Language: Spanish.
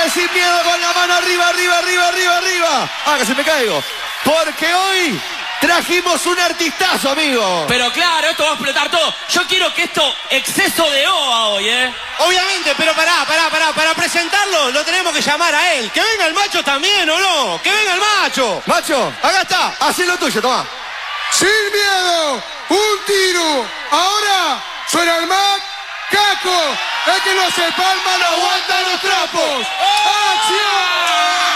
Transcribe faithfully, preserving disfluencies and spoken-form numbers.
de Sin Miedo con la mano arriba, arriba, arriba, arriba, arriba. Ah, que se me caigo. Porque hoy trajimos un artistazo, amigo. Pero claro, esto va a explotar todo. Yo quiero que esto, exceso de O A hoy, ¿eh? Obviamente, pero pará, pará, pará, para presentarlo lo tenemos que llamar a él. Que venga el macho también, ¿o no? Que venga el macho. Macho, acá está, hacé lo tuyo, toma. Sin Miedo, un tiro. Ahora suena el Mac Caco. Es que no se palma, no aguantan los trapos. ¡Acción!